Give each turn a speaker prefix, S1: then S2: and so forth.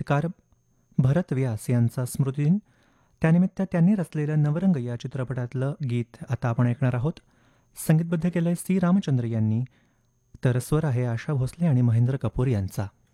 S1: संगीतकार भरत व्यास यांचा स्मृतिदिन. त्यानिमित्त त्यांनी रचलेलं नवरंग या चित्रपटातलं गीत आता आपण ऐकणार आहोत. संगीतबद्ध केलंय सी रामचंद्र यांनी, तर स्वर आहे आशा भोसले आणि महेंद्र कपूर यांचा.